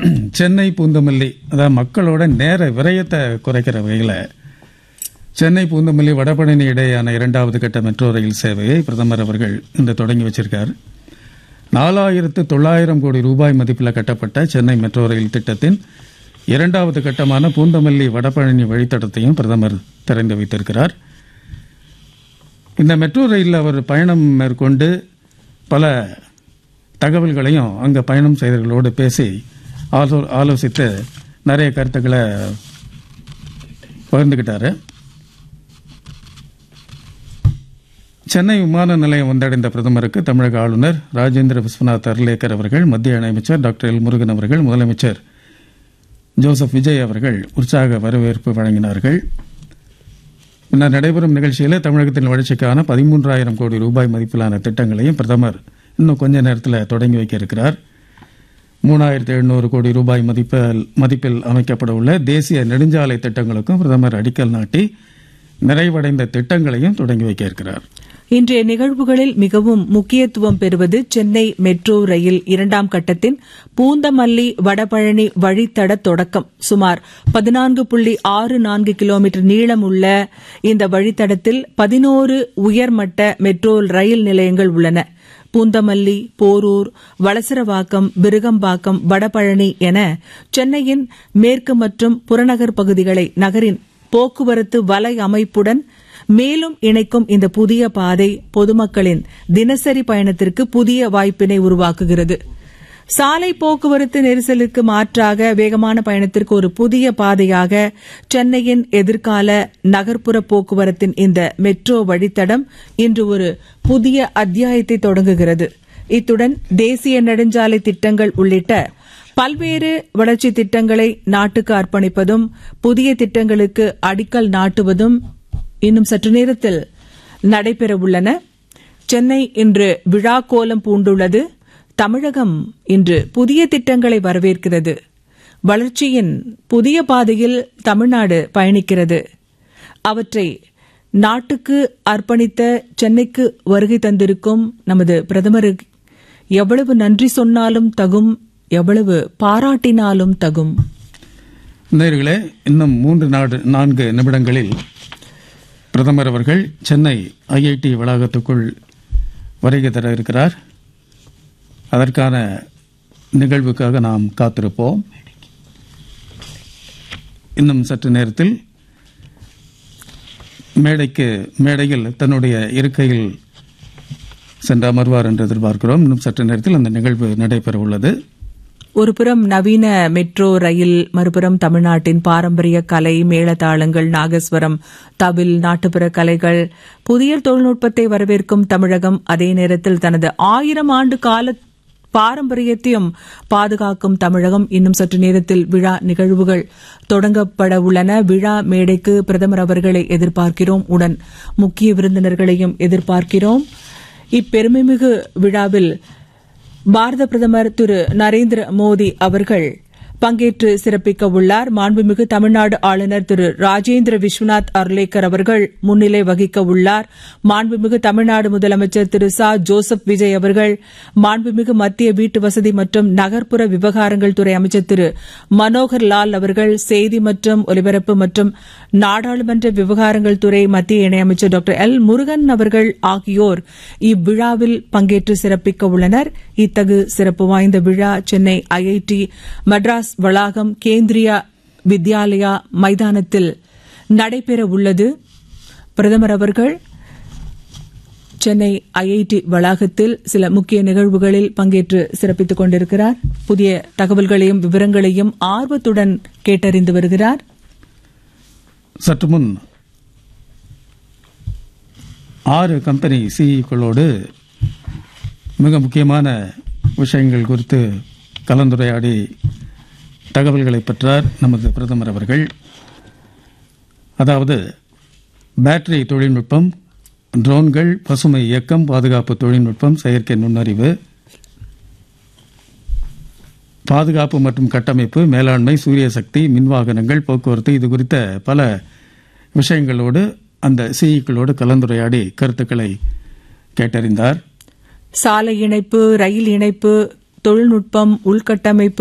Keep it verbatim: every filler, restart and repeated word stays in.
சென்னை பூந்தமல்லி, அதாவது மக்களோட நேர விரயத்தை குறைக்கிற வகையில் சென்னை பூந்தமல்லி வடபழனி இடையேயான இரண்டாவது கட்ட மெட்ரோ ரயில் சேவையை பிரதமர் அவர்கள் இன்று தொடங்கி வச்சிருக்கார். நாலாயிரத்து தொள்ளாயிரம் கோடி ரூபாய் மதிப்பில் கட்டப்பட்ட சென்னை மெட்ரோ ரயில் திட்டத்தின் இரண்டாவது கட்டமான பூந்தமல்லி வடபழனி வழித்தடத்தையும் பிரதமர் திறந்து வைத்திருக்கிறார். இந்த மெட்ரோ ரயிலில் அவர் பயணம் மேற்கொண்டு பல தகவல்களையும் அங்கே பயணம் செய்தவர்களோடு பேசி ஆலோ ஆலோசித்து நிறைய கருத்துக்களை பகிர்ந்துக்கிட்டாரு. சென்னை விமான நிலையம் வந்தடைந்த பிரதமருக்கு தமிழக ஆளுநர் ராஜேந்திர விஸ்வநாத் அர்லேக்கர் அவர்கள், மத்திய இணையமைச்சர் டாக்டர் எல் முருகன் அவர்கள், முதலமைச்சர் ஜோசப் விஜய் அவர்கள் உற்சாக வரவேற்பு வழங்கினார்கள். பின்னர் நடைபெறும் நிகழ்ச்சியில் தமிழகத்தின் வளர்ச்சிக்கான பதிமூன்றாயிரம் கோடி ரூபாய் மதிப்பிலான திட்டங்களையும் பிரதமர் இன்னும் கொஞ்ச நேரத்தில் தொடங்கி வைக்க இருக்கிறார். மூணாயிரத்தி எழுநூறு கோடி ரூபாய் மதிப்பில் மதிப்பில் அமைக்கப்பட உள்ள தேசிய நெடுஞ்சாலை திட்டங்களுக்கும் பிரதமர் அடிக்கல் நாட்டி நிறைவடைந்த திட்டங்களையும் தொடங்கி வைக்க இருக்கிறார். இன்றைய நிகழ்வுகளில் மிகவும் முக்கியத்துவம் பெறுவது சென்னை மெட்ரோ ரயில் இரண்டாம் கட்டத்தின் பூந்தமல்லி வடபழனி வழித்தட தொடக்கம். சுமார் பதினான்கு புள்ளி ஆறு நான்கு கிலோமீட்டர் நீளம் உள்ள இந்த வழித்தடத்தில் பதினோரு உயர்மட்ட மெட்ரோ ரயில் நிலையங்கள் உள்ளன. பூந்தமல்லி, போரூர், வளசரவாக்கம், விருகம்பாக்கம், வடபழனி என சென்னையின் மேற்கு மற்றும் புறநகர் பகுதிகளை நகரின் போக்குவரத்து வலை அமைப்புடன் மேலும் இணைக்கும் இந்த புதிய பாதை பொதுமக்களின் தினசரி பயணத்திற்கு புதிய வாய்ப்பினை உருவாக்குகிறது. சாலை போக்குவரத்து நெரிசலுக்கு மாற்றாக வேகமான பயணத்திற்கு ஒரு புதிய பாதையாக சென்னையின் எதிர்கால நகர்ப்புற போக்குவரத்தின் இந்த மெட்ரோ வழித்தடம் இன்று ஒரு புதிய அத்தியாயத்தை தொடங்குகிறது. இத்துடன் தேசிய நெடுஞ்சாலை திட்டங்கள் உள்ளிட்ட பல்வேறு வளர்ச்சி திட்டங்களை நாட்டுக்கு அர்ப்பணிப்பதும் புதிய திட்டங்களுக்கு அடிக்கல் நாட்டுவதும் இன்னும் சற்று நேரத்தில் நடைபெறவுள்ளன. சென்னை இன்று விழா கோலம் பூண்டுள்ளது. தமிழகம் இன்று புதிய திட்டங்களை வரவேற்கிறது. வளர்ச்சியின் புதிய பாதையில் தமிழ்நாடு பயணிக்கிறது. அவற்றை நாட்டுக்கு அர்ப்பணித்த சென்னைக்கு வருகை தந்திருக்கும் நமது பிரதமருக்கு எவ்வளவு நன்றி சொன்னாலும் தகும், எவ்வளவு பாராட்டினாலும் தகும். நேயர்களே, இன்னும் மூன்று நாடு நான்கு நிமிடங்களில் பிரதமர் அவர்கள் சென்னை ஐஐடி வளாகத்துக்குள் வருகை தர இருக்கிறார். அதற்கான நிகழ்வுக்காக நாம் காத்திருப்போம். இன்னும் சற்று நேரத்தில் மேடைக்கு மேடையில் தன்னுடைய இருக்கையில் சென்று அமர்வார் என்று எதிர்பார்க்கிறோம். இன்னும் சற்று நேரத்தில் அந்த நிகழ்வு நடைபெற உள்ளது. ஒருபுறம் நவீன மெட்ரோ ரயில், மறுபுறம் தமிழ்நாட்டின் பாரம்பரிய கலை, மேளதாளங்கள், நாகஸ்வரம், தவில், நாட்டுப்புற கலைகள், புதிய தொழில்நுட்பத்தை வரவேற்கும் தமிழகம் அதே நேரத்தில் தனது ஆயிரம் ஆண்டு கால பாரம்பரியத்தையும் பாதுகாக்கும் தமிழகம். இன்னும் சற்று நேரத்தில் விழா நிகழ்வுகள் தொடங்கப்பட உள்ளன. விழா மேடைக்கு பிரதமர் அவர்களை எதிர்பார்க்கிறோம். உடன் முக்கிய விருந்தினர்களையும் எதிர்பார்க்கிறோம். இப்பெருமைமிகு விழாவில் பாரத பிரதமர் திரு நரேந்திர மோடி அவர்கள் பங்கேற்று சிறப்பிக்க உள்ளார். மாண்புமிகு தமிழ்நாடு ஆளுநர் திரு ராஜேந்திர விஸ்வநாத் அர்லேக்கர் அவர்கள் முன்னிலை வகிக்க உள்ளார். மாண்புமிகு தமிழ்நாடு முதலமைச்சர் திரு ச ஜோசப் விஜய் அவர்கள், மாண்புமிகு மத்திய வீட்டு வசதி மற்றும் நகர்ப்புற விவகாரங்கள் துறை அமைச்சர் திரு மனோகர் லால் அவர்கள், செய்தி மற்றும் ஒலிபரப்பு மற்றும் நாடாளுமன்ற விவகாரங்கள் துறை மத்திய இணையமைச்சர் டாக்டர் எல் முருகன் அவர்கள் ஆகியோர் இவ்விழாவில் பங்கேற்று சிறப்பிக்க உள்ளனர். இத்தகு சிறப்பு வாய்ந்த விழா சென்னை ஐஐடி மெட்ராஸ் வளாகம் கேந்திரியா வித்யாலயா மைதானத்தில் நடைபெற உள்ளது. பிரதமர் அவர்கள் சென்னை ஐஐடி வளாகத்தில் சில முக்கிய நிகழ்வுகளில் பங்கேற்று சிறப்பித்துக் கொண்டிருக்கிறார். புதிய தகவல்களையும் விவரங்களையும் ஆர்வத்துடன் கேட்டறிந்து வருகிறார். சற்று முன் ஆறு கம்பெனி சிஇஓக்களோடு மிக முக்கியமான விஷயங்கள் குறித்து கலந்துரையாடி தகவல்களை பெற்றார் நமது பிரதமர் அவர்கள். அதாவது பேட்டரி தொழில்நுட்பம், ட்ரோன்கள், பசுமை இயக்கம், பாதுகாப்பு தொழில்நுட்பம், செயற்கை நுண்ணறிவு, பாதுகாப்பு மற்றும் கட்டமைப்பு, மேலாண்மை, சூரிய சக்தி, மின்வாகனங்கள், போக்குவரத்து, இது குறித்த பல விஷயங்களோடு அந்த சிஇக்களோடு கலந்துரையாடி கருத்துக்களை கேட்டறிந்தார். சாலை இணைப்பு, ரயில் இணைப்பு, தொழில்நுட்பம், உள்கட்டமைப்பு,